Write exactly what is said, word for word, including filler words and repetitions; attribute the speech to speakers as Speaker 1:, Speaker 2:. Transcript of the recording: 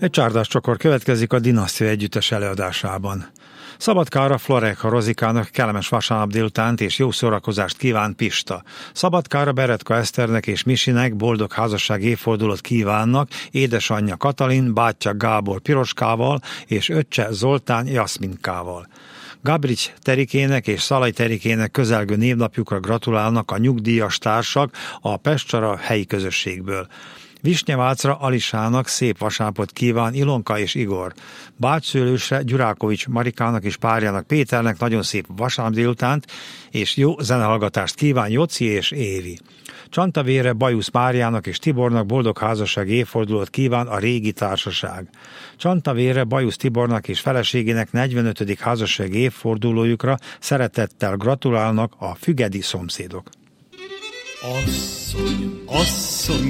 Speaker 1: Egy csárdás csokor következik a Dinasztia együttes előadásában. Szabadkára Floreka Rozikának kellemes vasárnap délutánt és jó szórakozást kíván Pista. Szabadkára Beretka Eszternek és Misinek boldog házasság évfordulót kívánnak édesanyja Katalin, bátyja Gábor Piroskával és öccse Zoltán Jaszminkával. Gabrics Terikének és Szalai Terikének közelgő névnapjukra gratulálnak a nyugdíjas társak a Pestcsara helyi közösségből. Visnyevácra Alisának szép vasárnapot kíván Ilonka és Igor. Bácsszőlősre Gyurákovics Marikának és párjának Péternek nagyon szép vasárnap délutánt, és jó zenehallgatást kíván Joci és Évi. Csantavére Bajusz Máriának és Tibornak boldog házasság évfordulót kíván a régi társaság. Csantavére Bajusz Tibornak és feleségének negyvenötödik házasság évfordulójukra szeretettel gratulálnak a fügedi szomszédok.
Speaker 2: Asszony, asszony,